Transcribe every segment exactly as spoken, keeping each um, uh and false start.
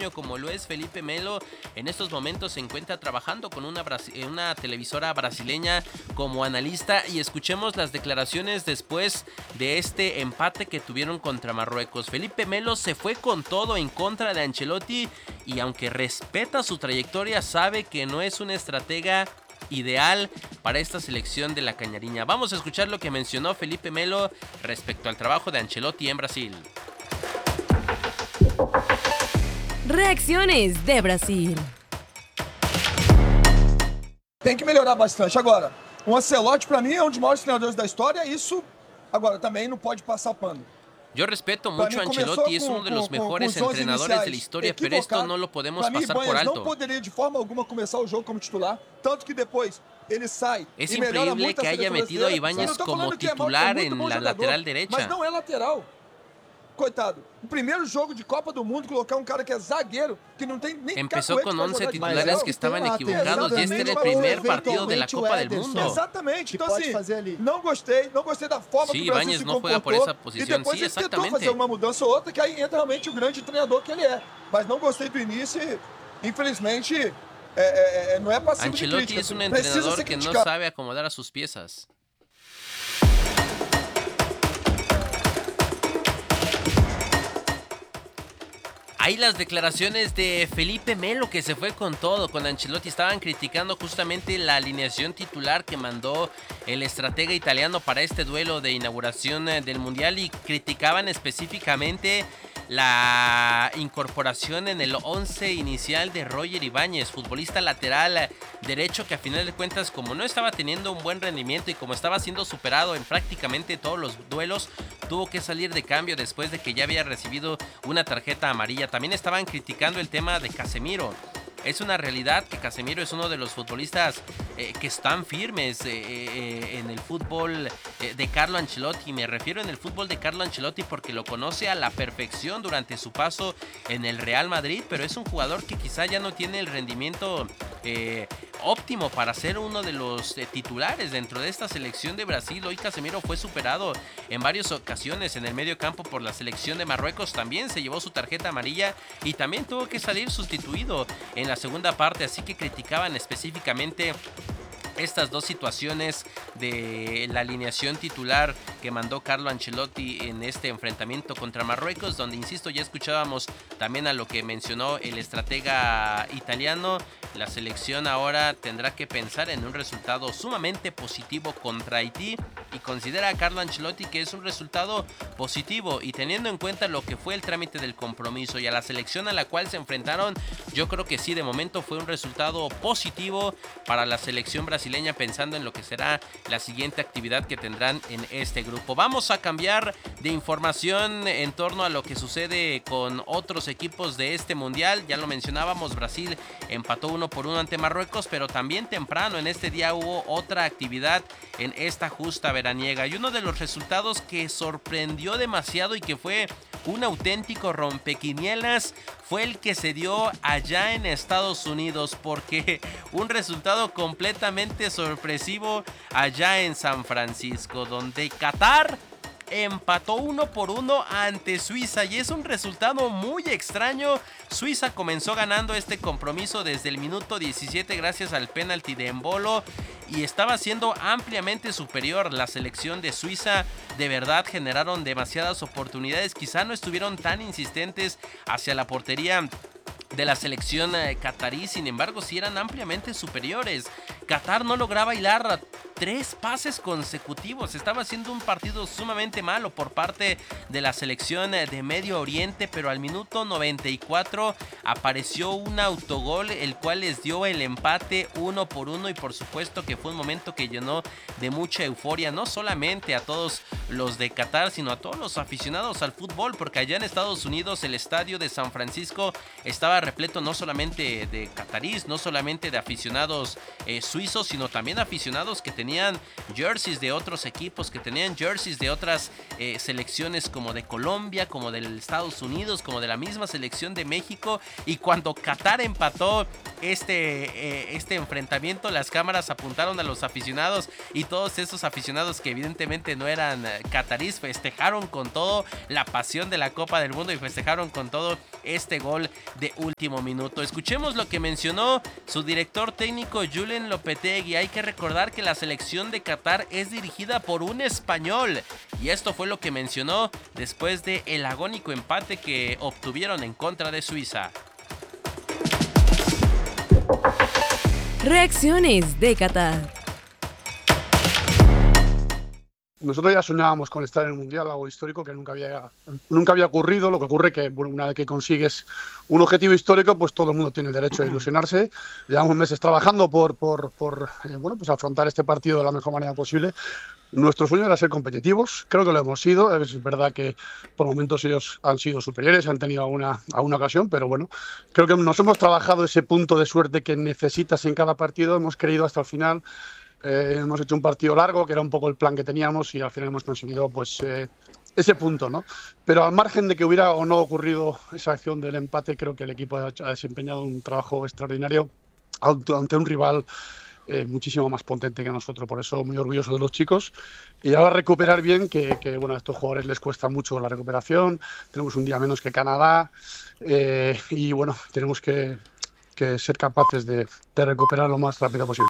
brasileño como lo es Felipe Melo, en estos momentos se encuentra trabajando con una, una televisora brasileña como analista, y escuchemos las declaraciones después de este empate que tuvieron contra Marruecos. Felipe Melo se fue con todo en contra de Ancelotti y aunque respeta su trayectoria, sabe que no es un estratega ideal para esta selección de la Cañariña. Vamos a escuchar lo que mencionó Felipe Melo respecto al trabajo de Ancelotti en Brasil. Reacciones de Brasil. Tem que melhorar bastante. Agora, o Ancelotti, para mim, é um dos maiores treinadores da história. Isso, agora, também não pode passar pano. Yo respeto mucho a Ancelotti, es uno de los mejores entrenadores de la historia, pero esto no lo podemos pasar por alto. Não poderia de forma alguma começar o jogo como titular, tanto que depois ele sai. Es increíble que haya metido a Ibáñez como titular en la lateral derecha. Mas não é lateral. Coitado, o primeiro jogo de Copa do Mundo, colocar um cara que é zagueiro, que não tem nem Empezó con once titulares que estaban equivocados y este era el primer partido de la Copa del Mundo. Exatamente, então assim, não gostei, não gostei da forma sí, que o Brasil se no comportou, por essa posição, e depois sí, ele tentou fazer uma mudança ou outra, que aí entra realmente o grande treinador que ele é. Mas não gostei do início e, infelizmente, é, é, não é passivo de crítica. Ancelotti es un entrenador que no sabe acomodar a sus piezas. Hay las declaraciones de Felipe Melo, que se fue con todo con Ancelotti. Estaban criticando justamente la alineación titular que mandó el estratega italiano para este duelo de inauguración del Mundial, y criticaban específicamente la incorporación en el once inicial de Roger Ibáñez, futbolista lateral derecho que a final de cuentas, como no estaba teniendo un buen rendimiento y como estaba siendo superado en prácticamente todos los duelos, tuvo que salir de cambio después de que ya había recibido una tarjeta amarilla. También estaban criticando el tema de Casemiro. Es una realidad que Casemiro es uno de los futbolistas eh, que están firmes eh, eh, en el fútbol eh, de Carlo Ancelotti. Me refiero en el fútbol de Carlo Ancelotti porque lo conoce a la perfección durante su paso en el Real Madrid, pero es un jugador que quizá ya no tiene el rendimiento eh, óptimo para ser uno de los eh, titulares dentro de esta selección de Brasil. Hoy Casemiro fue superado en varias ocasiones en el medio campo por la selección de Marruecos. También se llevó su tarjeta amarilla y también tuvo que salir sustituido en la segunda parte, así que criticaban específicamente estas dos situaciones de la alineación titular que mandó Carlo Ancelotti en este enfrentamiento contra Marruecos, donde, insisto, ya escuchábamos también a lo que mencionó el estratega italiano. La selección ahora tendrá que pensar en un resultado sumamente positivo contra Haití, y considera a Carlo Ancelotti que es un resultado positivo, y teniendo en cuenta lo que fue el trámite del compromiso y a la selección a la cual se enfrentaron, yo creo que sí, de momento fue un resultado positivo para la selección brasileña, pensando en lo que será la siguiente actividad que tendrán en este grupo. Vamos a cambiar de información en torno a lo que sucede con otros equipos de este mundial. Ya lo mencionábamos, Brasil empató uno por uno ante Marruecos, pero también temprano en este día hubo otra actividad en esta justa veraniega, y uno de los resultados que sorprendió demasiado y que fue un auténtico rompequinielas fue el que se dio allá en Estados Unidos, porque un resultado completamente sorpresivo allá en San Francisco, donde Qatar empató uno por uno ante Suiza, y es un resultado muy extraño. Suiza comenzó ganando este compromiso desde el minuto diecisiete gracias al penalti de Embolo, y estaba siendo ampliamente superior. La selección de Suiza de verdad generaron demasiadas oportunidades, quizá no estuvieron tan insistentes hacia la portería de la selección eh, catarí, sin embargo sí eran ampliamente superiores. Qatar no lograba hilar tres pases consecutivos, estaba haciendo un partido sumamente malo por parte de la selección de Medio Oriente, pero al minuto noventa y cuatro apareció un autogol, el cual les dio el empate uno por uno, y por supuesto que fue un momento que llenó de mucha euforia, no solamente a todos los de Qatar, sino a todos los aficionados al fútbol, porque allá en Estados Unidos el estadio de San Francisco estaba repleto no solamente de catarís, no solamente de aficionados eh, suizos, sino también aficionados que tenían jerseys de otros equipos, que tenían jerseys de otras eh, selecciones como de Colombia, como de Estados Unidos, como de la misma selección de México. Y cuando Qatar empató este, eh, este enfrentamiento, las cámaras apuntaron a los aficionados, y todos esos aficionados que evidentemente no eran eh, catarís festejaron con todo la pasión de la Copa del Mundo y festejaron con todo este gol de último minuto. Escuchemos lo que mencionó su director técnico Julen Lopetegui. Hay que recordar que la selección de Qatar es dirigida por un español, y esto fue lo que mencionó después de el agónico empate que obtuvieron en contra de Suiza. Reacciones de Qatar. Nosotros ya soñábamos con estar en el Mundial, algo histórico que nunca había, nunca había ocurrido. Lo que ocurre que bueno, una vez que consigues un objetivo histórico, pues todo el mundo tiene el derecho a ilusionarse. Llevamos meses trabajando por, por, por eh, bueno, pues afrontar este partido de la mejor manera posible. Nuestro sueño era ser competitivos, creo que lo hemos sido. Es verdad que por momentos ellos han sido superiores, han tenido alguna, alguna ocasión, pero bueno, creo que nos hemos trabajado ese punto de suerte que necesitas en cada partido, hemos querido hasta el final. Eh, hemos hecho un partido largo, que era un poco el plan que teníamos, y al final hemos conseguido pues eh, ese punto, ¿no? Pero al margen de que hubiera o no ocurrido esa acción del empate, creo que el equipo ha, ha desempeñado un trabajo extraordinario ante un rival eh, muchísimo más potente que nosotros. Por eso muy orgulloso de los chicos. Y ahora recuperar bien, que, que bueno, a estos jugadores les cuesta mucho la recuperación. Tenemos un día menos que Canadá eh, y bueno, tenemos que, que ser capaces de, de recuperar lo más rápido posible.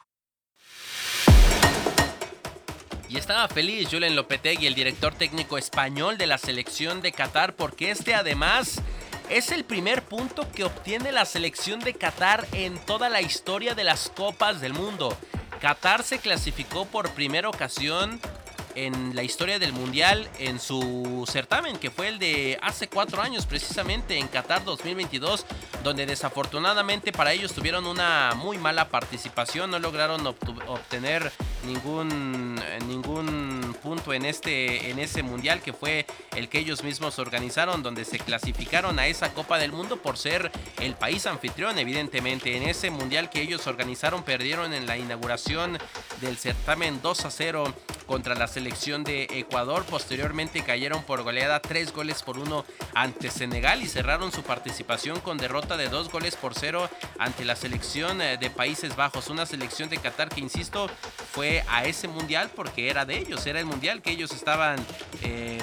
Y estaba feliz Julen Lopetegui, el director técnico español de la selección de Qatar, porque este además es el primer punto que obtiene la selección de Qatar en toda la historia de las Copas del Mundo. Qatar se clasificó por primera ocasión en la historia del Mundial en su certamen, que fue el de hace cuatro años, precisamente en Qatar dos mil veintidós, donde desafortunadamente para ellos tuvieron una muy mala participación, no lograron obtener ningún, ningún punto en, este, en ese Mundial, que fue el que ellos mismos organizaron, donde se clasificaron a esa Copa del Mundo por ser el país anfitrión. Evidentemente, en ese Mundial que ellos organizaron, perdieron en la inauguración del certamen dos a cero contra la selección de Ecuador. Posteriormente cayeron por goleada tres goles por uno ante Senegal y cerraron su participación con derrota de dos goles por cero ante la selección de Países Bajos, una selección de Qatar que, insisto, fue a ese Mundial porque era de ellos, era el Mundial que ellos estaban eh,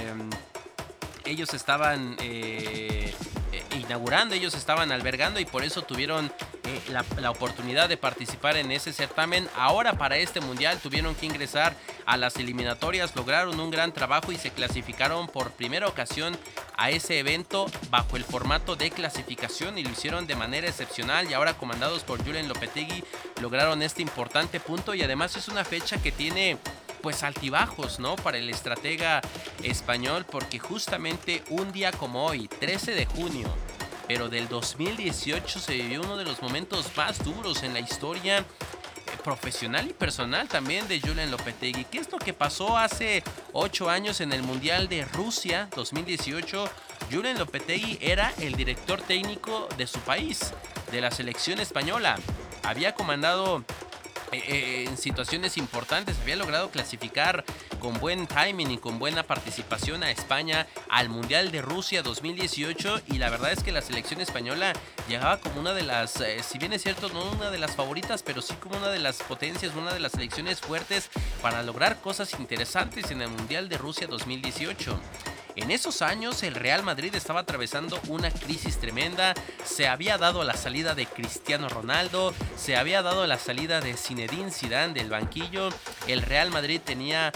ellos estaban eh, inaugurando, ellos estaban albergando, y por eso tuvieron eh, la, la oportunidad de participar en ese certamen. Ahora para este Mundial tuvieron que ingresar a las eliminatorias, lograron un gran trabajo y se clasificaron por primera ocasión a ese evento bajo el formato de clasificación, y lo hicieron de manera excepcional, y ahora comandados por Julen Lopetegui lograron este importante punto. Y además es una fecha que tiene pues altibajos, ¿no?, para el estratega español, porque justamente un día como hoy, trece de junio, pero del dos mil dieciocho, se vivió uno de los momentos más duros en la historia profesional y personal también de Julen Lopetegui. ¿Qué es lo que pasó hace ocho años en el Mundial de Rusia dos mil dieciocho? Julen Lopetegui era el director técnico de su país, de la selección española. Había comandado Eh, en situaciones importantes, había logrado clasificar con buen timing y con buena participación a España al Mundial de Rusia dos mil dieciocho, y la verdad es que la selección española llegaba como una de las, eh, si bien es cierto, no una de las favoritas, pero sí como una de las potencias, una de las selecciones fuertes para lograr cosas interesantes en el Mundial de Rusia dos mil dieciocho. En esos años el Real Madrid estaba atravesando una crisis tremenda. Se había dado la salida de Cristiano Ronaldo, se había dado la salida de Zinedine Zidane del banquillo. El Real Madrid tenía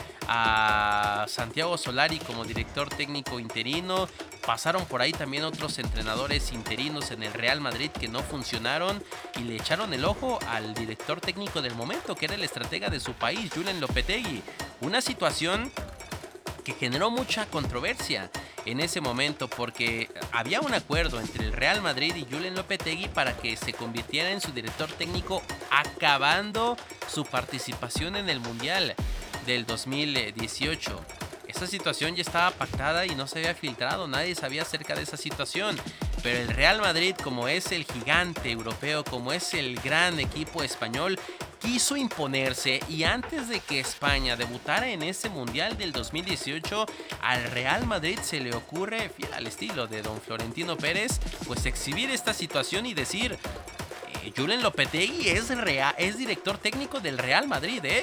a Santiago Solari como director técnico interino. Pasaron por ahí también otros entrenadores interinos en el Real Madrid que no funcionaron, y le echaron el ojo al director técnico del momento, que era el estratega de su país, Julen Lopetegui. Una situación que generó mucha controversia en ese momento, porque había un acuerdo entre el Real Madrid y Julen Lopetegui para que se convirtiera en su director técnico, acabando su participación en el Mundial del dos mil dieciocho. Esa situación ya estaba pactada y no se había filtrado, nadie sabía acerca de esa situación. Pero el Real Madrid, como es el gigante europeo, como es el gran equipo español, quiso imponerse, y antes de que España debutara en ese Mundial del dos mil dieciocho, al Real Madrid se le ocurre, fiel al estilo de don Florentino Pérez, pues exhibir esta situación y decir: eh, Julen Lopetegui es, rea- es director técnico del Real Madrid, ¿eh?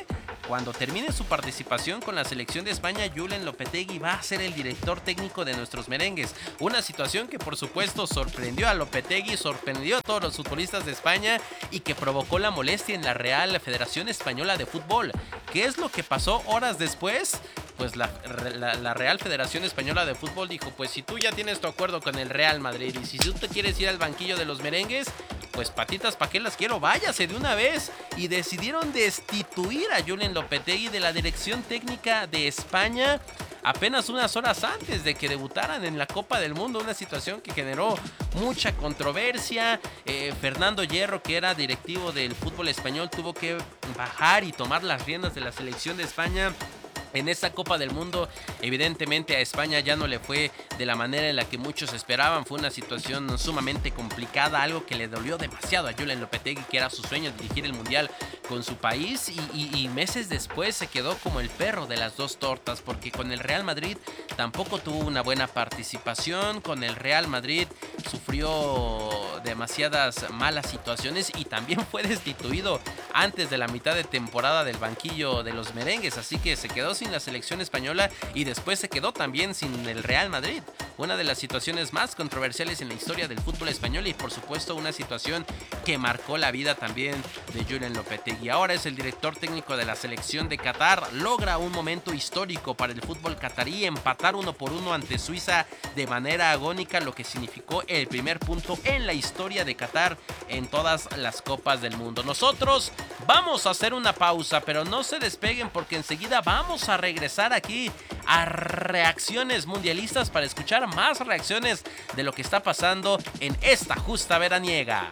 Cuando termine su participación con la selección de España, Julen Lopetegui va a ser el director técnico de nuestros merengues. Una situación que por supuesto sorprendió a Lopetegui, sorprendió a todos los futbolistas de España y que provocó la molestia en la Real Federación Española de Fútbol. ¿Qué es lo que pasó horas después? Pues la, la, la Real Federación Española de Fútbol dijo, pues si tú ya tienes tu acuerdo con el Real Madrid y si tú te quieres ir al banquillo de los merengues, pues patitas, ¿pa' qué las quiero? Váyase de una vez. Y decidieron destituir a Julen Lopetegui de la dirección técnica de España apenas unas horas antes de que debutaran en la Copa del Mundo, una situación que generó mucha controversia. eh, Fernando Hierro, que era directivo del fútbol español, tuvo que bajar y tomar las riendas de la selección de España en esta Copa del Mundo. Evidentemente a España ya no le fue de la manera en la que muchos esperaban. Fue una situación sumamente complicada, algo que le dolió demasiado a Julen Lopetegui, que era su sueño dirigir el Mundial con su país, y, y, y meses después se quedó como el perro de las dos tortas, porque con el Real Madrid tampoco tuvo una buena participación. Con el Real Madrid sufrió demasiadas malas situaciones y también fue destituido antes de la mitad de temporada del banquillo de los merengues, así que se quedó sin la selección española y después se quedó también sin el Real Madrid. Una de las situaciones más controversiales en la historia del fútbol español y por supuesto una situación que marcó la vida también de Julen Lopetegui. Ahora es el director técnico de la selección de Qatar. Logra un momento histórico para el fútbol qatarí, empatar uno por uno ante Suiza de manera agónica, lo que significó el primer punto en la historia de Qatar en todas las copas del mundo. Nosotros vamos a hacer una pausa, pero no se despeguen porque enseguida vamos a regresar aquí a Reacciones Mundialistas para escuchar más reacciones de lo que está pasando en esta justa veraniega.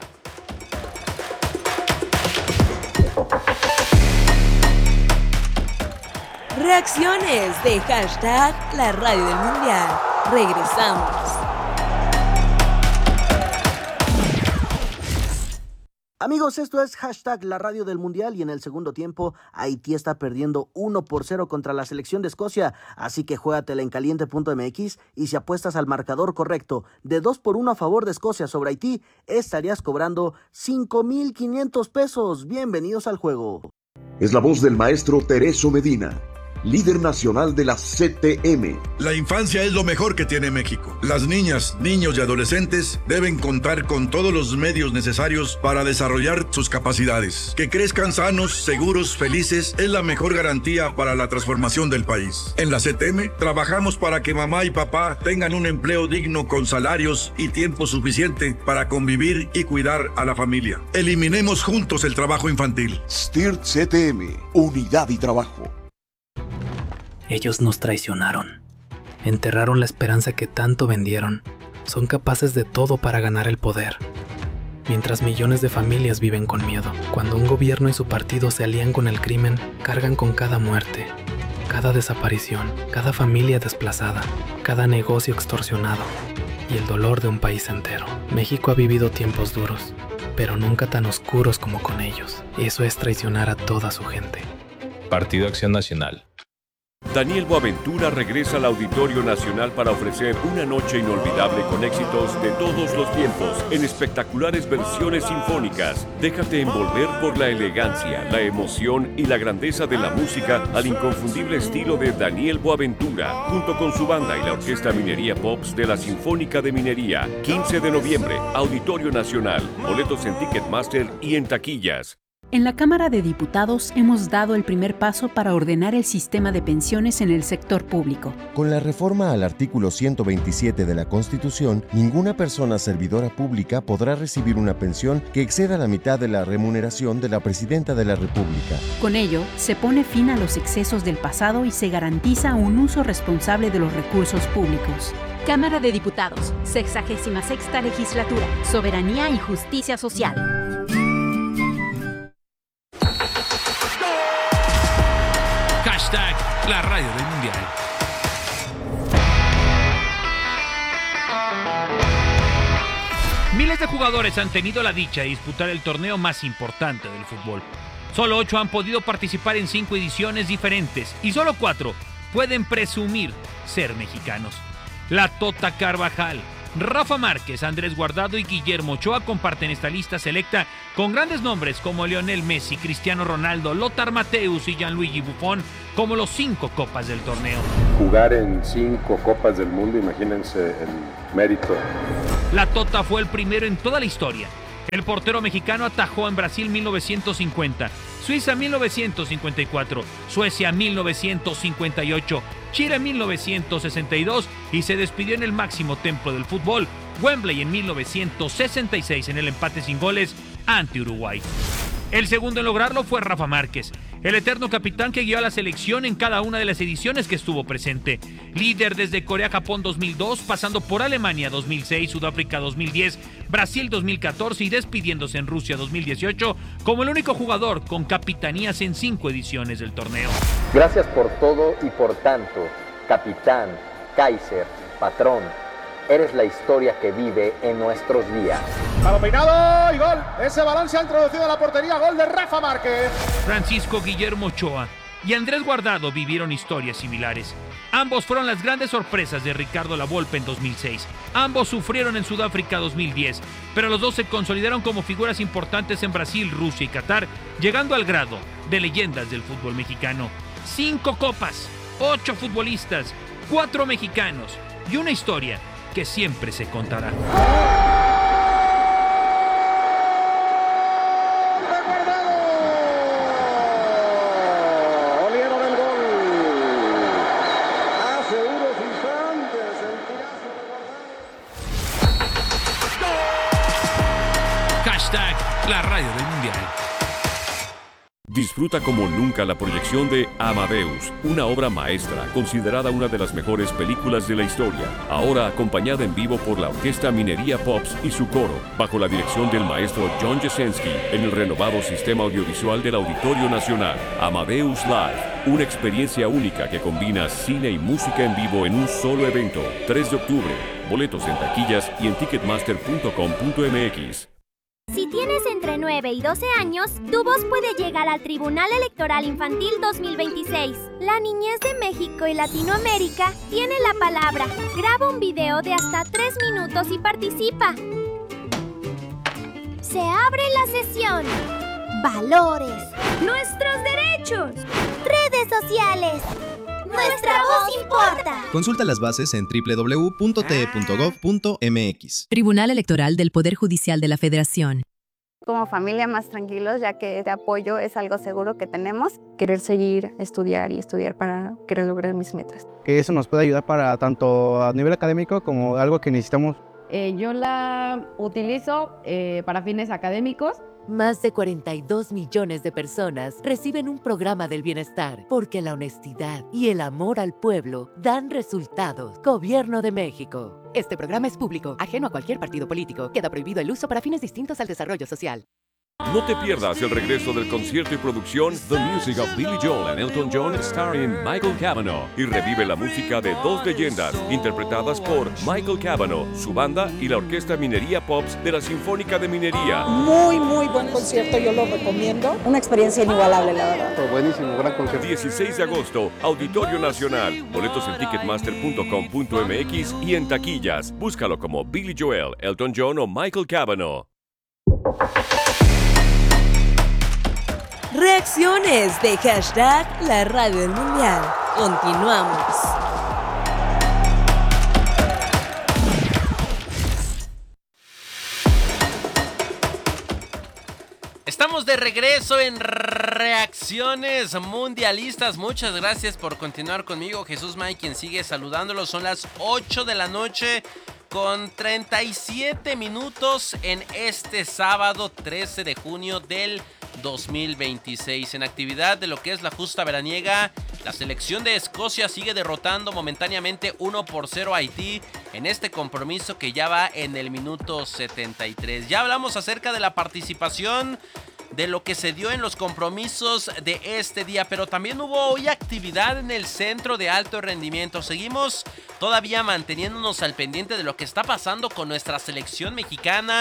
Reacciones de hashtag La Radio del Mundial. Regresamos. Amigos, esto es hashtag La Radio del Mundial y en el segundo tiempo Haití está perdiendo uno por cero contra la selección de Escocia, así que juégatela en caliente punto m x y si apuestas al marcador correcto de dos por uno a favor de Escocia sobre Haití, estarías cobrando cinco mil quinientos pesos. Bienvenidos al juego. Es la voz del maestro Tereso Medina, líder nacional de la C T M. La infancia es lo mejor que tiene México. Las niñas, niños y adolescentes deben contar con todos los medios necesarios para desarrollar sus capacidades. Que crezcan sanos, seguros, felices es la mejor garantía para la transformación del país. En la C T M trabajamos para que mamá y papá tengan un empleo digno con salarios y tiempo suficiente para convivir y cuidar a la familia. Eliminemos juntos el trabajo infantil. S T I R T C T M, unidad y trabajo. Ellos nos traicionaron, enterraron la esperanza que tanto vendieron, son capaces de todo para ganar el poder. Mientras millones de familias viven con miedo, cuando un gobierno y su partido se alían con el crimen, cargan con cada muerte, cada desaparición, cada familia desplazada, cada negocio extorsionado y el dolor de un país entero. México ha vivido tiempos duros, pero nunca tan oscuros como con ellos. Eso es traicionar a toda su gente. Partido Acción Nacional. Daniel Boaventura regresa al Auditorio Nacional para ofrecer una noche inolvidable con éxitos de todos los tiempos en espectaculares versiones sinfónicas. Déjate envolver por la elegancia, la emoción y la grandeza de la música al inconfundible estilo de Daniel Boaventura, junto con su banda y la Orquesta Minería Pops de la Sinfónica de Minería. quince de noviembre, Auditorio Nacional. Boletos en Ticketmaster y en taquillas. En la Cámara de Diputados hemos dado el primer paso para ordenar el sistema de pensiones en el sector público. Con la reforma al artículo ciento veintisiete de la Constitución, ninguna persona servidora pública podrá recibir una pensión que exceda la mitad de la remuneración de la Presidenta de la República. Con ello, se pone fin a los excesos del pasado y se garantiza un uso responsable de los recursos públicos. Cámara de Diputados, sexagésima sexta legislatura, Soberanía y Justicia Social. Hashtag La Radio del Mundial. Miles de jugadores han tenido la dicha de disputar el torneo más importante del fútbol. Solo ocho han podido participar en cinco ediciones diferentes y solo cuatro pueden presumir ser mexicanos. La Tota Carvajal, Rafa Márquez, Andrés Guardado y Guillermo Ochoa comparten esta lista selecta con grandes nombres como Lionel Messi, Cristiano Ronaldo, Lothar Matthäus y Gianluigi Buffon como los cinco copas del torneo. Jugar en cinco copas del mundo, imagínense el mérito. La Tota fue el primero en toda la historia. El portero mexicano atajó en Brasil mil novecientos cincuenta, Suiza mil novecientos cincuenta y cuatro, Suecia mil novecientos cincuenta y ocho, Chile mil novecientos sesenta y dos y se despidió en el máximo templo del fútbol, Wembley, en mil novecientos sesenta y seis en el empate sin goles ante Uruguay. El segundo en lograrlo fue Rafa Márquez, el eterno capitán que guió a la selección en cada una de las ediciones que estuvo presente. Líder desde Corea-Japón dos mil dos, pasando por Alemania dos mil seis, Sudáfrica dos mil diez, Brasil dos mil catorce y despidiéndose en Rusia dos mil dieciocho como el único jugador con capitanías en cinco ediciones del torneo. Gracias por todo y por tanto, capitán, Kaiser, patrón. Eres la historia que vive en nuestros días. Palo peinado y gol. Ese balón se ha introducido en la portería. Gol de Rafa Márquez. Francisco Guillermo Ochoa y Andrés Guardado vivieron historias similares. Ambos fueron las grandes sorpresas de Ricardo Lavolpe en dos mil seis. Ambos sufrieron en Sudáfrica dos mil diez, pero los dos se consolidaron como figuras importantes en Brasil, Rusia y Qatar, llegando al grado de leyendas del fútbol mexicano. Cinco copas, ocho futbolistas, cuatro mexicanos y una historia que siempre se contará. Olieron el gol. Hace unos instantes el tirazo de Guardado. Hashtag la radio del mundial. Disfruta como nunca la proyección de Amadeus, una obra maestra considerada una de las mejores películas de la historia, ahora acompañada en vivo por la Orquesta Minería Pops y su coro, bajo la dirección del maestro John Jasenski, en el renovado sistema audiovisual del Auditorio Nacional. Amadeus Live, una experiencia única que combina cine y música en vivo en un solo evento. tres de octubre, boletos en taquillas y en ticketmaster punto com punto m x. Si tienes entre nueve y doce años, tu voz puede llegar al Tribunal Electoral Infantil dos mil veintiséis. La niñez de México y Latinoamérica tiene la palabra. Graba un video de hasta tres minutos y participa. Se abre la sesión. Valores. Nuestros derechos. Redes sociales. Nuestra voz importa. Consulta las bases en doble u doble u doble u punto t e punto gov punto m x. Tribunal Electoral del Poder Judicial de la Federación. Como familia más tranquilos, ya que este apoyo es algo seguro que tenemos. Querer seguir, estudiar y estudiar para querer lograr mis metas. Que eso nos puede ayudar para tanto a nivel académico como algo que necesitamos. Eh, yo la utilizo eh, para fines académicos. Más de cuarenta y dos millones de personas reciben un programa del bienestar porque la honestidad y el amor al pueblo dan resultados. Gobierno de México. Este programa es público, ajeno a cualquier partido político. Queda prohibido el uso para fines distintos al desarrollo social. No te pierdas el regreso del concierto y producción The Music of Billy Joel and Elton John starring Michael Cavanaugh y revive la música de dos leyendas interpretadas por Michael Cavanaugh, su banda y la Orquesta Minería Pops de la Sinfónica de Minería. Muy, muy buen concierto, yo lo recomiendo. Una experiencia inigualable, la verdad. Oh, buenísimo, gran concierto. dieciséis de agosto, Auditorio Nacional. Boletos en ticketmaster punto com punto m x y en taquillas. Búscalo como Billy Joel, Elton John o Michael Cavanaugh. Reacciones de hashtag la radio del mundial. Continuamos. Estamos de regreso en Reacciones Mundialistas. Muchas gracias por continuar conmigo. Jesús May, quien sigue saludándolos. Son las ocho de la noche con treinta y siete minutos en este sábado trece de junio del dos mil veintiséis. En actividad de lo que es la justa veraniega, la selección de Escocia sigue derrotando momentáneamente uno por cero a Haití en este compromiso que ya va en el minuto setenta y tres. Ya hablamos acerca de la participación, de lo que se dio en los compromisos de este día, pero también hubo hoy actividad en el Centro de Alto Rendimiento. Seguimos todavía manteniéndonos al pendiente de lo que está pasando con nuestra selección mexicana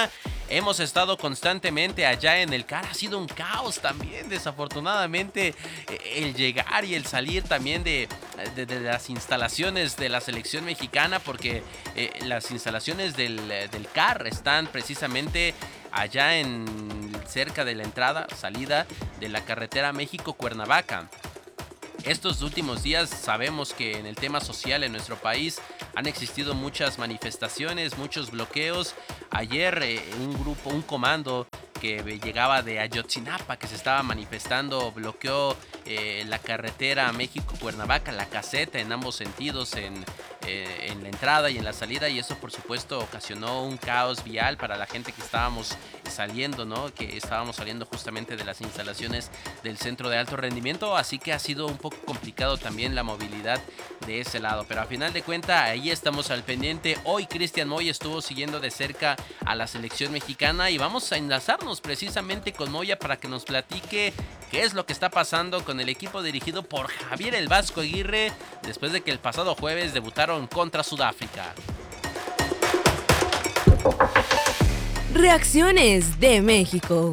hemos estado constantemente allá en el C A R. Ha sido un caos también, desafortunadamente, el llegar y el salir también de, de, de las instalaciones de la selección mexicana, porque eh, las instalaciones del, del C A R están precisamente allá en cerca de la entrada, salida de la carretera México-Cuernavaca. Estos últimos días sabemos que en el tema social en nuestro país han existido muchas manifestaciones, muchos bloqueos. Ayer eh, un grupo, un comando que llegaba de Ayotzinapa, que se estaba manifestando, bloqueó eh, la carretera México-Cuernavaca, la caseta en ambos sentidos, en, eh, en la entrada y en la salida, y eso por supuesto ocasionó un caos vial para la gente que estábamos saliendo, ¿no? Que estábamos saliendo justamente de las instalaciones del centro de alto rendimiento, así que ha sido un poco complicado también la movilidad de ese lado, pero a final de cuentas ahí estamos al pendiente. Hoy Cristian Moy estuvo siguiendo de cerca a la selección mexicana y vamos a enlazarnos precisamente con Moya para que nos platique qué es lo que está pasando con el equipo dirigido por Javier El Vasco Aguirre después de que el pasado jueves debutaron contra Sudáfrica. Reacciones de México.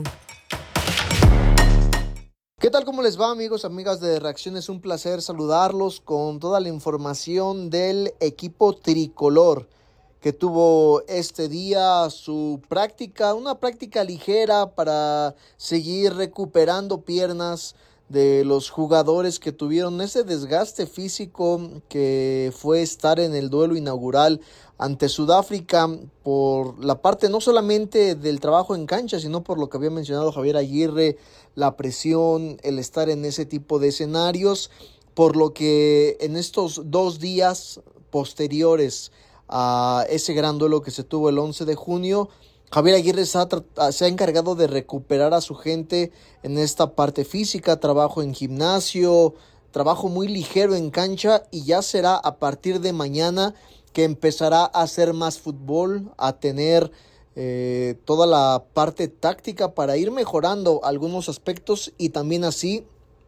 ¿Qué tal? ¿Cómo les va, amigos, amigas de Reacciones? Un placer saludarlos con toda la información del equipo tricolor que tuvo este día su práctica, una práctica ligera para seguir recuperando piernas de los jugadores que tuvieron ese desgaste físico que fue estar en el duelo inaugural ante Sudáfrica por la parte no solamente del trabajo en cancha, sino por lo que había mencionado Javier Aguirre, la presión, el estar en ese tipo de escenarios, por lo que en estos dos días posteriores a ese gran duelo que se tuvo el once de junio, Javier Aguirre se ha, se ha encargado de recuperar a su gente en esta parte física, trabajo en gimnasio, trabajo muy ligero en cancha, y ya será a partir de mañana que empezará a hacer más fútbol, a tener eh, toda la parte táctica para ir mejorando algunos aspectos y también así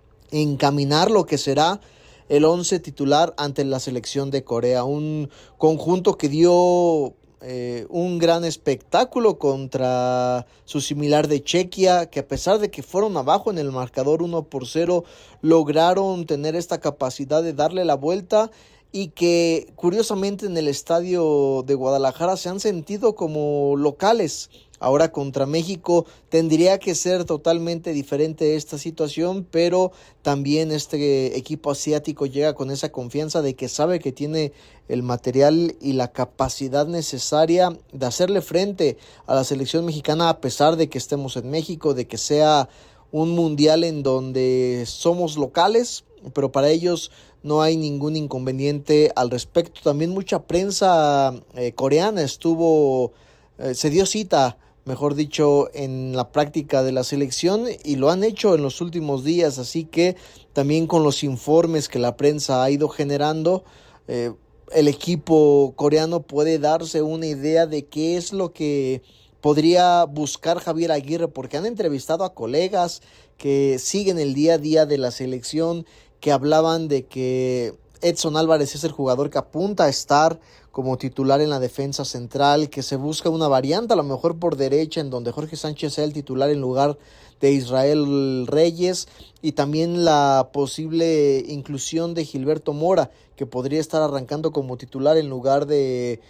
encaminar lo que será el once titular ante la selección de Corea, un conjunto que dio eh, un gran espectáculo contra su similar de Chequia, que a pesar de que fueron abajo en el marcador uno por cero, lograron tener esta capacidad de darle la vuelta, y que curiosamente en el estadio de Guadalajara se han sentido como locales. Ahora contra México tendría que ser totalmente diferente esta situación, pero también este equipo asiático llega con esa confianza de que sabe que tiene el material y la capacidad necesaria de hacerle frente a la selección mexicana, a pesar de que estemos en México, de que sea un mundial en donde somos locales, pero para ellos no hay ningún inconveniente al respecto. También mucha prensa eh, coreana estuvo, eh, se dio cita, mejor dicho, en la práctica de la selección, y lo han hecho en los últimos días, así que también con los informes que la prensa ha ido generando, eh, el equipo coreano puede darse una idea de qué es lo que podría buscar Javier Aguirre, porque han entrevistado a colegas que siguen el día a día de la selección, que hablaban de que Edson Álvarez es el jugador que apunta a estar como titular en la defensa central, que se busca una variante a lo mejor por derecha en donde Jorge Sánchez sea el titular en lugar de Israel Reyes, y también la posible inclusión de Gilberto Mora, que podría estar arrancando como titular en lugar de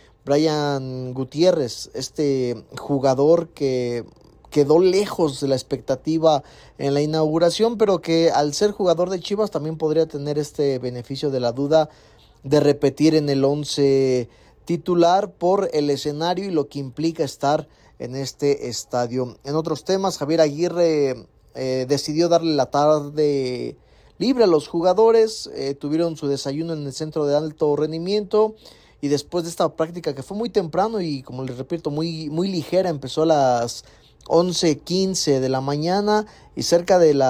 Brian Gutiérrez, este jugador que quedó lejos de la expectativa en la inauguración, pero que al ser jugador de Chivas también podría tener este beneficio de la duda de repetir en el once titular por el escenario y lo que implica estar en este estadio. En otros temas, Javier Aguirre eh, decidió darle la tarde libre a los jugadores, eh, tuvieron su desayuno en el centro de alto rendimiento, y después de esta práctica que fue muy temprano y, como les repito, muy, muy ligera, empezó a las once quince de la mañana y cerca de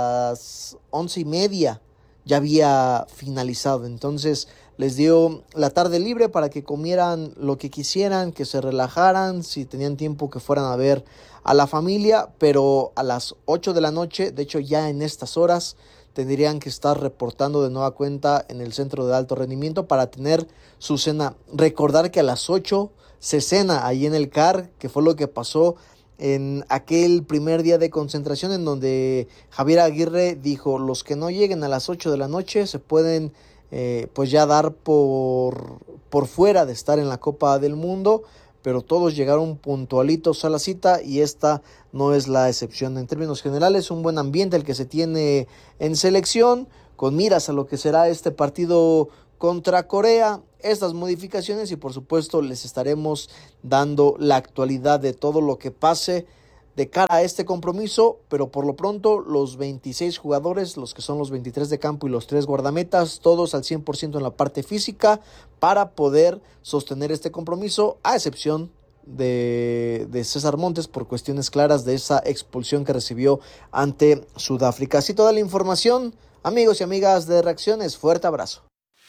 las once y media ya había finalizado. Entonces les dio la tarde libre para que comieran lo que quisieran, que se relajaran, si tenían tiempo que fueran a ver a la familia, pero a las ocho de la noche, de hecho ya en estas horas, tendrían que estar reportando de nueva cuenta en el centro de alto rendimiento para tener su cena. Recordar que a las ocho se cena ahí en el C A R, que fue lo que pasó en aquel primer día de concentración en donde Javier Aguirre dijo: los que no lleguen a las ocho de la noche se pueden eh, pues ya dar por, por fuera de estar en la Copa del Mundo, pero todos llegaron puntualitos a la cita y esta no es la excepción. En términos generales, un buen ambiente el que se tiene en selección, con miras a lo que será este partido contra Corea, estas modificaciones, y por supuesto les estaremos dando la actualidad de todo lo que pase de cara a este compromiso, pero por lo pronto los veintiséis jugadores, los que son los veintitrés de campo y los tres guardametas, todos al cien por ciento en la parte física para poder sostener este compromiso, a excepción de, de César Montes por cuestiones claras de esa expulsión que recibió ante Sudáfrica. Así toda la información, amigos y amigas de Reacciones, fuerte abrazo.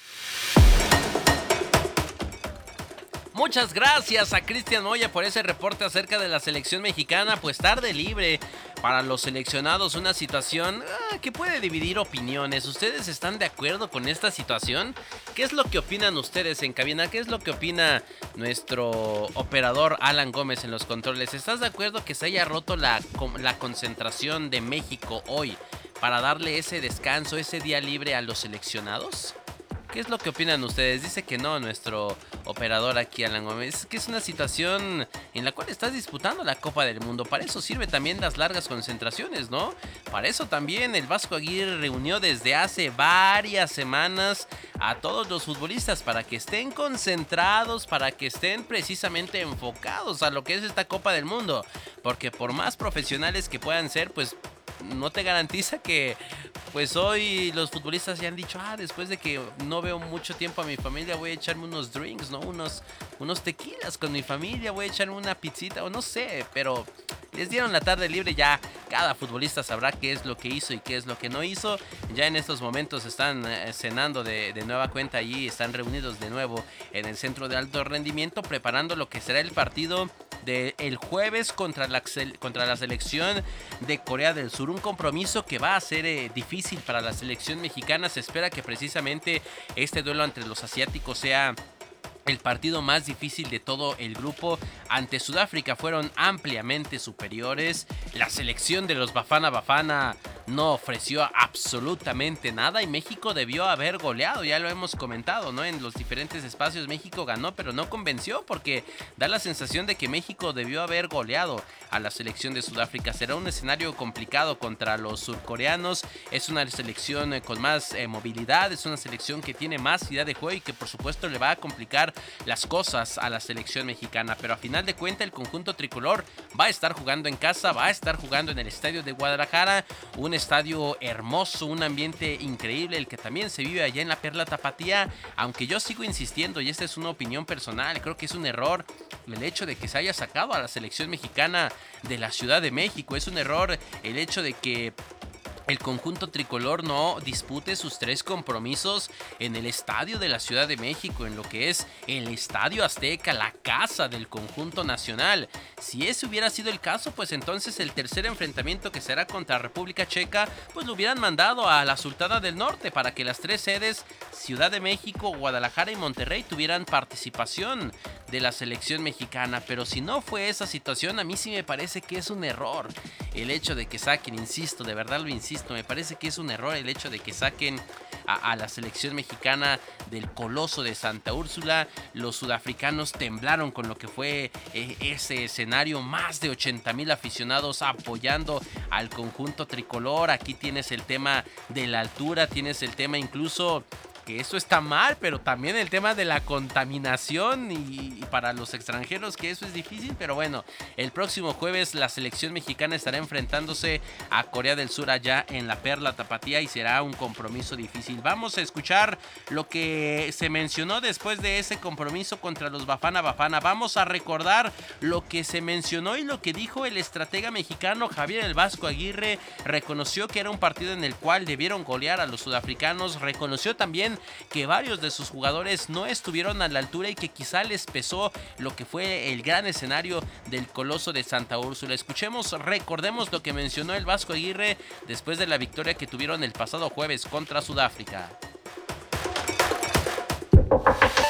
Muchas gracias a Cristian Moya por ese reporte acerca de la selección mexicana. Pues tarde libre para los seleccionados, una situación ah, que puede dividir opiniones. ¿Ustedes están de acuerdo con esta situación? ¿Qué es lo que opinan ustedes en cabina? ¿Qué es lo que opina nuestro operador Alan Gómez en los controles? ¿Estás de acuerdo que se haya roto la, la concentración de México hoy para darle ese descanso, ese día libre a los seleccionados? ¿Qué es lo que opinan ustedes? Dice que no nuestro operador aquí, Alan Gómez, que es una situación en la cual estás disputando la Copa del Mundo. Para eso sirve también las largas concentraciones, ¿no? Para eso también el Vasco Aguirre reunió desde hace varias semanas a todos los futbolistas para que estén concentrados, para que estén precisamente enfocados a lo que es esta Copa del Mundo. Porque por más profesionales que puedan ser, pues no te garantiza que pues hoy los futbolistas ya han dicho, ah, después de que no veo mucho tiempo a mi familia, voy a echarme unos drinks, ¿no? Unos, unos tequilas con mi familia, voy a echarme una pizzita, o no sé, pero les dieron la tarde libre. Ya cada futbolista sabrá qué es lo que hizo y qué es lo que no hizo. Ya en estos momentos están eh, cenando de, de nueva cuenta allí, están reunidos de nuevo en el centro de alto rendimiento, preparando lo que será el partido del jueves contra la, contra la selección de Corea del Sur. Un compromiso que va a ser eh, difícil para la selección mexicana. Se espera que precisamente este duelo entre los asiáticos sea el partido más difícil de todo el grupo. Ante Sudáfrica fueron ampliamente superiores. La selección de los Bafana Bafana no ofreció absolutamente nada y México debió haber goleado, ya lo hemos comentado, ¿no? En los diferentes espacios México ganó, pero no convenció, porque da la sensación de que México debió haber goleado a la selección de Sudáfrica. Será un escenario complicado contra los surcoreanos. Es una selección con más eh, movilidad, es una selección que tiene más idea de juego y que por supuesto le va a complicar las cosas a la selección mexicana, pero a final de cuentas el conjunto tricolor va a estar jugando en casa, va a estar jugando en el estadio de Guadalajara, un estadio hermoso, un ambiente increíble, el que también se vive allá en la Perla Tapatía, aunque yo sigo insistiendo, y esta es una opinión personal, creo que es un error el hecho de que se haya sacado a la selección mexicana de la Ciudad de México. Es un error el hecho de que el conjunto tricolor no dispute sus tres compromisos en el estadio de la Ciudad de México, en lo que es el Estadio Azteca, la casa del conjunto nacional. Si ese hubiera sido el caso, pues entonces el tercer enfrentamiento, que será contra República Checa, pues lo hubieran mandado a la Sultana del Norte para que las tres sedes, Ciudad de México, Guadalajara y Monterrey, tuvieran participación de la selección mexicana. Pero si no fue esa situación, a mí sí me parece que es un error el hecho de que saquen, insisto, de verdad lo insisto, me parece que es un error el hecho de que saquen a, a la selección mexicana del Coloso de Santa Úrsula. Los sudafricanos temblaron con lo que fue eh, ese escenario, más de ochenta mil aficionados apoyando al conjunto tricolor. Aquí tienes el tema de la altura, tienes el tema incluso que eso está mal, pero también el tema de la contaminación y, y para los extranjeros que eso es difícil. Pero bueno, el próximo jueves la selección mexicana estará enfrentándose a Corea del Sur allá en la Perla Tapatía y será un compromiso difícil. Vamos a escuchar lo que se mencionó después de ese compromiso contra los Bafana Bafana. Vamos a recordar lo que se mencionó y lo que dijo el estratega mexicano Javier El Vasco Aguirre. Reconoció que era un partido en el cual debieron golear a los sudafricanos. Reconoció también que varios de sus jugadores no estuvieron a la altura y que quizá les pesó lo que fue el gran escenario del Coloso de Santa Úrsula. Escuchemos, recordemos lo que mencionó el Vasco Aguirre después de la victoria que tuvieron el pasado jueves contra Sudáfrica.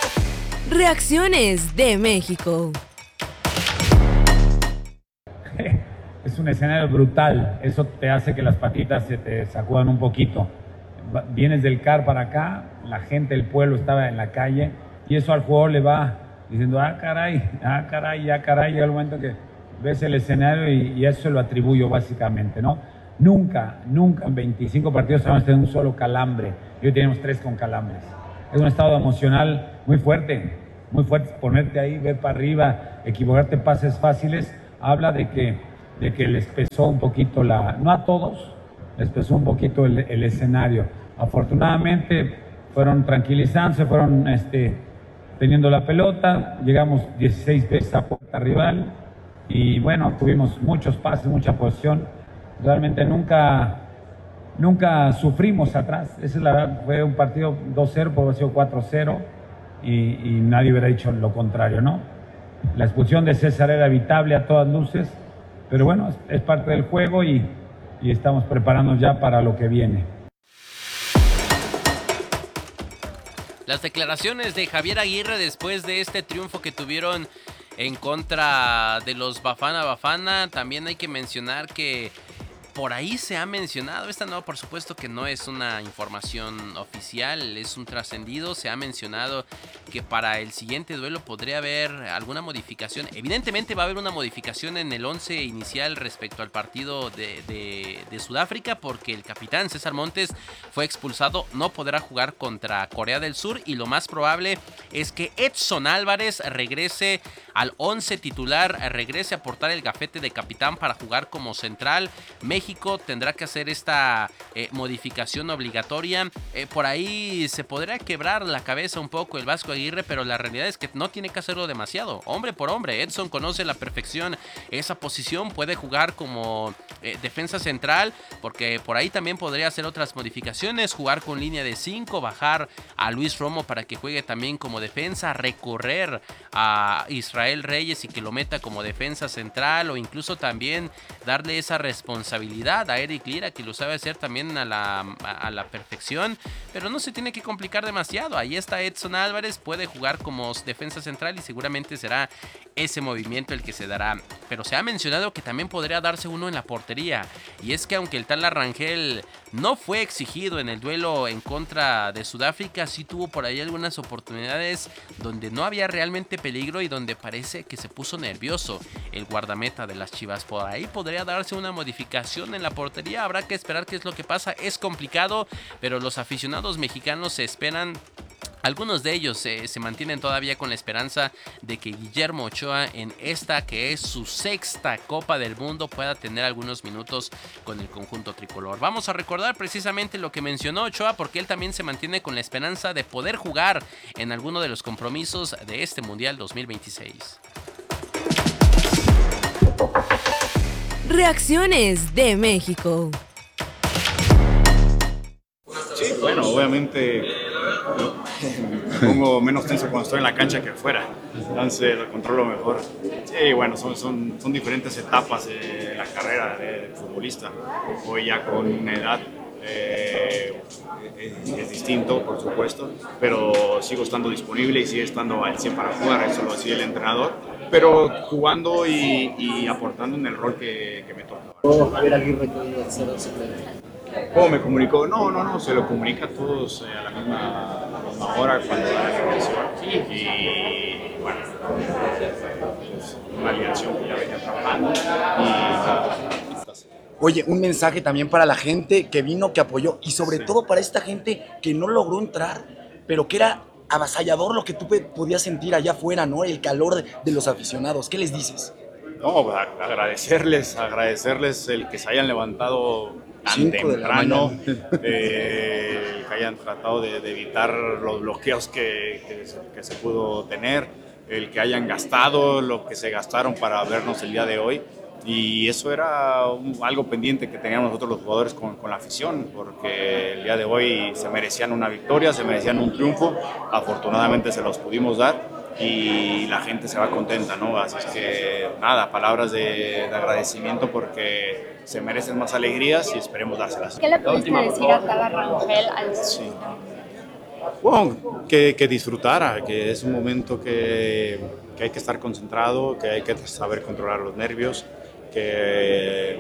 Reacciones de México. es un escenario brutal, eso te hace que las patitas se te sacudan un poquito. Vienes del C A R para acá, la gente del pueblo estaba en la calle y eso al jugador le va diciendo, ah caray, ah caray, ah caray, llega el momento que ves el escenario y, y eso se lo atribuyo básicamente, ¿no? Nunca, nunca en veinticinco partidos hemos tenido un solo calambre y hoy tenemos tres con calambres. Es un estado emocional muy fuerte, muy fuerte, ponerte ahí, ver para arriba, equivocarte pases fáciles, habla de que, de que les pesó un poquito la, no a todos, les pesó un poquito el, el escenario. Afortunadamente fueron tranquilizándose, fueron este, teniendo la pelota, llegamos dieciséis veces a puerta rival y bueno, tuvimos muchos pases, mucha posición, realmente nunca, nunca sufrimos atrás, esa es la verdad, fue un partido dos cero, puede haber sido cuatro cero y, y nadie hubiera dicho lo contrario, ¿no? La expulsión de César era evitable a todas luces, pero bueno, es, es parte del juego y y estamos preparándonos ya para lo que viene. Las declaraciones de Javier Aguirre después de este triunfo que tuvieron en contra de los Bafana Bafana, también hay que mencionar que por ahí se ha mencionado, esta no, por supuesto que no es una información oficial, es un trascendido, se ha mencionado que para el siguiente duelo podría haber alguna modificación. Evidentemente va a haber una modificación en el once inicial respecto al partido de, de, de Sudáfrica, porque el capitán César Montes fue expulsado, no podrá jugar contra Corea del Sur y lo más probable es que Edson Álvarez regrese al once titular, regrese a portar el gafete de capitán para jugar como central. México tendrá que hacer esta eh, modificación obligatoria. Eh, por ahí se podrá quebrar la cabeza un poco el Vasco Aguirre, pero la realidad es que no tiene que hacerlo demasiado. Hombre por hombre, Edson conoce a la perfección esa posición, puede jugar como eh, defensa central, porque por ahí también podría hacer otras modificaciones, jugar con línea de cinco, bajar a Luis Romo para que juegue también como defensa, recorrer a Israel Reyes y que lo meta como defensa central, o incluso también darle esa responsabilidad a Eric Lira, que lo sabe hacer también a la, a la perfección, pero no se tiene que complicar demasiado. Ahí está Edson Álvarez, puede jugar como defensa central y seguramente será ese movimiento el que se dará. Pero se ha mencionado que también podría darse uno en la portería, y es que aunque el tal Rangel no fue exigido en el duelo en contra de Sudáfrica, sí tuvo por ahí algunas oportunidades donde no había realmente peligro y donde parece que se puso nervioso el guardameta de las Chivas. Por ahí podría darse una modificación en la portería, habrá que esperar qué es lo que pasa, es complicado, pero los aficionados mexicanos se esperan. Algunos de ellos eh, se mantienen todavía con la esperanza de que Guillermo Ochoa, en esta que es su sexta Copa del Mundo, pueda tener algunos minutos con el conjunto tricolor. Vamos a recordar precisamente lo que mencionó Ochoa, porque él también se mantiene con la esperanza de poder jugar en alguno de los compromisos de este Mundial dos mil veintiséis. Reacciones de México. Sí, bueno, obviamente me pongo menos tenso cuando estoy en la cancha que afuera, entonces lo controlo mejor. Sí, bueno, son, son, son diferentes etapas de la carrera de futbolista. Hoy ya con una edad eh, es, es distinto, por supuesto, pero sigo estando disponible y sigue estando al cien para jugar, eso lo decía el entrenador, pero jugando y, y aportando en el rol que, que me toca. Javier Aguirre, ¿cómo me comunicó? No, no, no, se lo comunica a todos eh, a la misma, a la misma hora cuando da la información. Y bueno, es una alineación que ya venía trabajando. Y... Oye, un mensaje también para la gente que vino, que apoyó, y sobre sí. todo para esta gente que no logró entrar, pero que era avasallador lo que tú podías sentir allá afuera, ¿no? El calor de, de los aficionados. ¿Qué les dices? No, agradecerles, agradecerles el que se hayan levantado tan temprano, eh, que hayan tratado de, de evitar los bloqueos que, que, se, que se pudo tener, el que hayan gastado lo que se gastaron para vernos el día de hoy. Y eso era un, algo pendiente que teníamos nosotros los jugadores con, con la afición, porque el día de hoy se merecían una victoria, se merecían un triunfo, afortunadamente se los pudimos dar y la gente se va contenta, ¿no? Así es que nada, palabras de, de agradecimiento porque se merecen más alegrías y esperemos dárselas. ¿Qué le pudiste decir a Tala Rangel al sí. Bueno, que, que disfrutara, que es un momento que, que hay que estar concentrado, que hay que saber controlar los nervios, que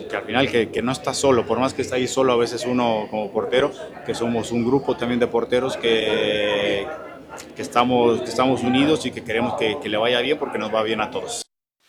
que al final que, que no está solo, por más que está ahí solo a veces uno como portero, que somos un grupo también de porteros que, que, estamos, que estamos unidos y que queremos que, que le vaya bien porque nos va bien a todos.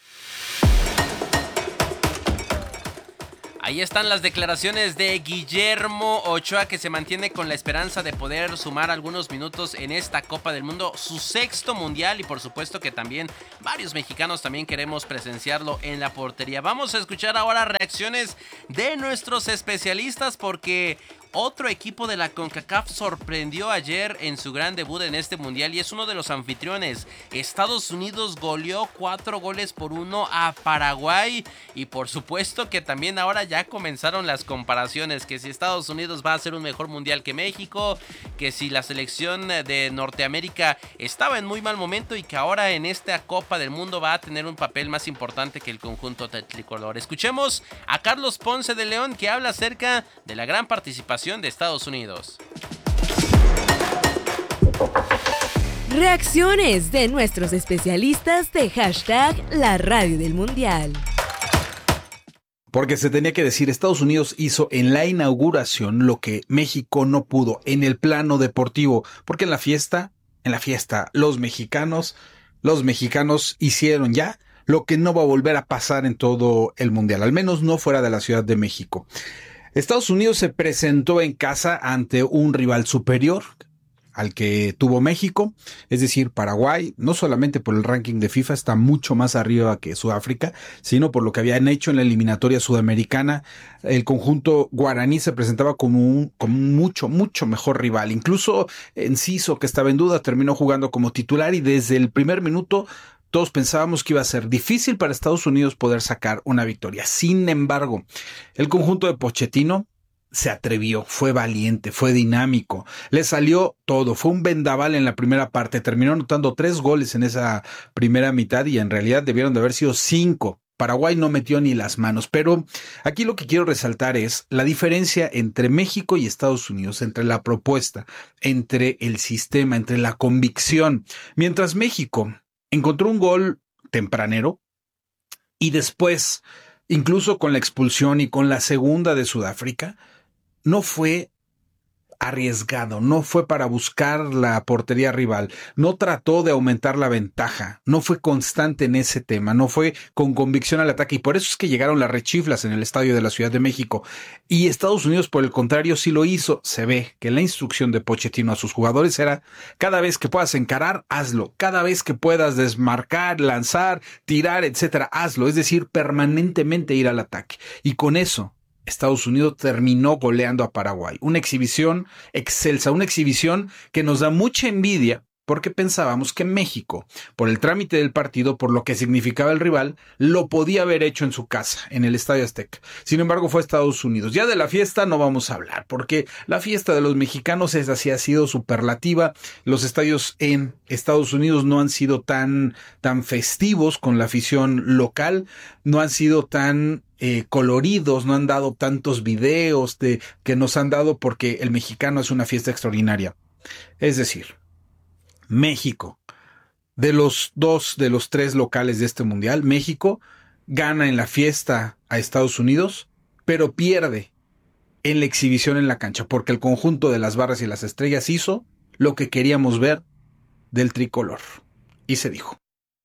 Ahí están las declaraciones de Guillermo Ochoa, que se mantiene con la esperanza de poder sumar algunos minutos en esta Copa del Mundo, su sexto mundial, y por supuesto que también varios mexicanos también queremos presenciarlo en la portería. Vamos a escuchar ahora reacciones de nuestros especialistas, porque otro equipo de la CONCACAF sorprendió ayer en su gran debut en este mundial y es uno de los anfitriones. Estados Unidos goleó cuatro goles por uno a Paraguay, y por supuesto que también ahora ya comenzaron las comparaciones, que si Estados Unidos va a hacer un mejor mundial que México, que si la selección de Norteamérica estaba en muy mal momento y que ahora en esta Copa del Mundo va a tener un papel más importante que el conjunto del tricolor. Escuchemos a Carlos Ponce de León, que habla acerca de la gran participación de Estados Unidos. Reacciones de nuestros especialistas de hashtag La Radio del Mundial. Porque se tenía que decir, Estados Unidos hizo en la inauguración lo que México no pudo en el plano deportivo, porque en la fiesta, en la fiesta, los mexicanos, los mexicanos hicieron ya lo que no va a volver a pasar en todo el mundial, al menos no fuera de la Ciudad de México. Estados Unidos se presentó en casa ante un rival superior al que tuvo México, es decir, Paraguay, no solamente por el ranking de FIFA, está mucho más arriba que Sudáfrica, sino por lo que habían hecho en la eliminatoria sudamericana. El conjunto guaraní se presentaba como un, como un mucho, mucho mejor rival. Incluso Enciso, que estaba en duda, terminó jugando como titular y desde el primer minuto todos pensábamos que iba a ser difícil para Estados Unidos poder sacar una victoria. Sin embargo, el conjunto de Pochettino se atrevió, fue valiente, fue dinámico, le salió todo, fue un vendaval en la primera parte, terminó anotando tres goles en esa primera mitad y en realidad debieron de haber sido cinco. Paraguay no metió ni las manos, pero aquí lo que quiero resaltar es la diferencia entre México y Estados Unidos, entre la propuesta, entre el sistema, entre la convicción. Mientras México encontró un gol tempranero y después, incluso con la expulsión y con la segunda de Sudáfrica, no fue arriesgado, no fue para buscar la portería rival, no trató de aumentar la ventaja, no fue constante en ese tema, no fue con convicción al ataque y por eso es que llegaron las rechiflas en el estadio de la Ciudad de México. Y Estados Unidos, por el contrario, sí lo hizo. Se ve que la instrucción de Pochettino a sus jugadores era: cada vez que puedas encarar, hazlo, cada vez que puedas desmarcar, lanzar, tirar, etcétera, hazlo, es decir, permanentemente ir al ataque. Y con eso Estados Unidos terminó goleando a Paraguay. Una exhibición excelsa, una exhibición que nos da mucha envidia porque pensábamos que México, por el trámite del partido, por lo que significaba el rival, lo podía haber hecho en su casa, en el Estadio Azteca. Sin embargo, fue Estados Unidos. Ya de la fiesta no vamos a hablar, porque la fiesta de los mexicanos es así, ha sido superlativa. Los estadios en Estados Unidos no han sido tan, tan festivos con la afición local, no han sido tan Eh, coloridos, no han dado tantos videos de, que nos han dado porque el mexicano es una fiesta extraordinaria. Es decir, México, de los dos, de los tres locales de este mundial, México gana en la fiesta a Estados Unidos, pero pierde en la exhibición en la cancha, porque el conjunto de las barras y las estrellas hizo lo que queríamos ver del tricolor. Y se dijo.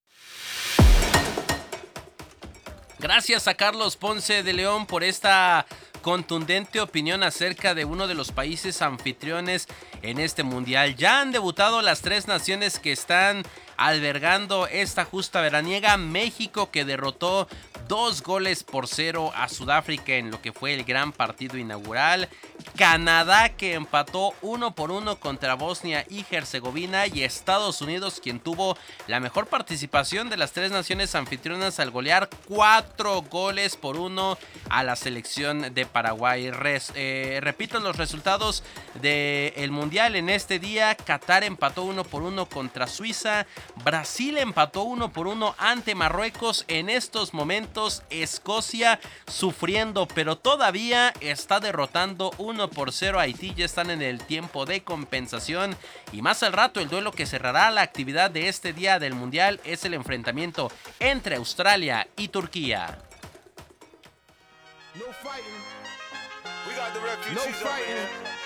Gracias a Carlos Ponce de León por esta contundente opinión acerca de uno de los países anfitriones en este mundial. Ya han debutado las tres naciones que están albergando esta justa veraniega. México, que derrotó dos goles por cero a Sudáfrica en lo que fue el gran partido inaugural. Canadá, que empató uno por uno contra Bosnia y Herzegovina. Y Estados Unidos, quien tuvo la mejor participación de las tres naciones anfitrionas al golear cuatro goles por uno a la selección de Paraguay. Res, eh, repito los resultados del mundial en este día. Qatar empató uno por uno contra Suiza. Brasil empató uno por uno ante Marruecos. En estos momentos Escocia sufriendo, pero todavía está derrotando uno por cero a Haití. Ya están en el tiempo de compensación. Y más al rato el duelo que cerrará la actividad de este día del mundial es el enfrentamiento entre Australia y Turquía. No fighting. We got the refugees no fighting.